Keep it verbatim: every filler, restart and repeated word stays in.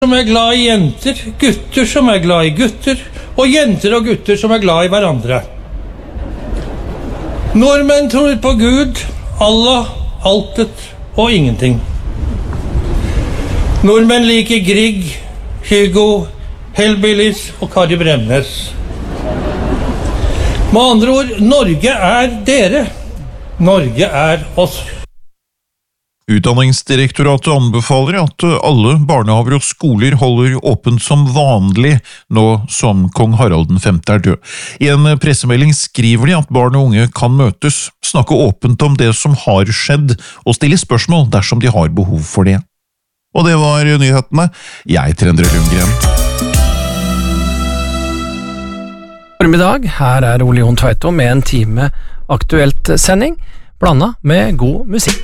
som er glad i jenter, gutter som er glad i gutter, og jenter og gutter som er glad i hverandre. Nordmenn tror på Gud, Allah, altet og ingenting. Nordmenn liker Grieg, Hugo, Hellbillies og Kari Bremnes. Med andre ord, Norge er dere. Norge er oss. Utdanningsdirektoratet anbefaler at alle barnehaver og skoler holder åpent som vanlig nå som kong Harald den femte er død. I en pressemelding skriver de at barn og unge kan møtes, snakke åpent om det som har skjedd og stille spørsmål dersom de har behov for det. Og det var nyhetene. Jeg heter Endre Lundgren. Formiddag, her er Ole Jon Tveito med en time aktuelt sending, blandet med god musikk.